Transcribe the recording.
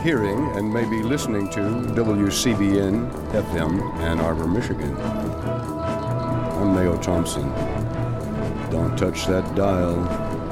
hearing and may be listening to WCBN FM, Ann Arbor, Michigan. I'm Mayo Thompson. Don't touch that dial.